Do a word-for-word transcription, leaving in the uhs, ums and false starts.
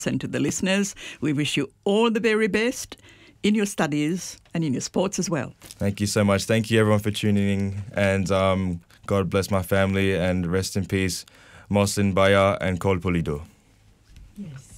and to the listeners, we wish you all the very best in your studies and in your sports as well. Thank you so much. Thank you everyone for tuning in, and um, God bless my family, and rest in peace, Mosin Baya and Kol Polido. Yes.